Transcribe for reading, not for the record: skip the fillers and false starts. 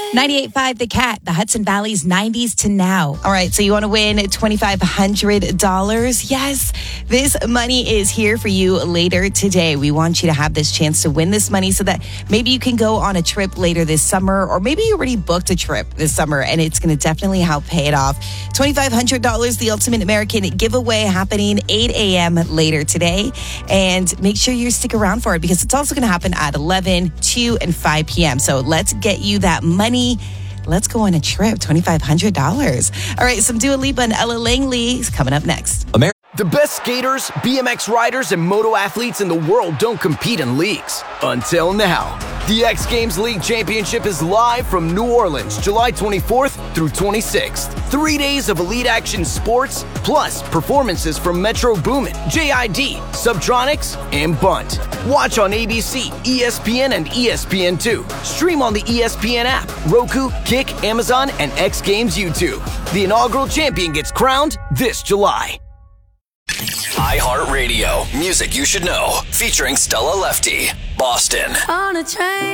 98.5 The Cat, the Hudson Valley's 90s to now. All right, so you want to win $2,500? Yes, this money is here for you later today. We want you to have this chance to win this money so that maybe you can go on a trip later this summer, or maybe you already booked a trip this summer and it's going to definitely help pay it off. $2,500, the Ultimate American giveaway happening 8 a.m. later today. And make sure you stick around for it because it's also going to happen at 11, 2, and 5 p.m. So let's get you that money. Let's go on a trip, $2,500. All right, some Dua Lipa and Ella Langley is coming up next. The best skaters, BMX riders, and moto athletes in the world don't compete in leagues. Until now. The X Games League Championship is live from New Orleans, July 24th through 26th. 3 days of elite action sports, plus performances from Metro Boomin, JID, Subtronics, and Bunt. Watch on ABC, ESPN, and ESPN2. Stream on the ESPN app, Roku, Kick, Amazon, and X Games YouTube. The inaugural champion gets crowned this July. iHeartRadio. Music you should know. Featuring Stella Lefty. Boston. On a train.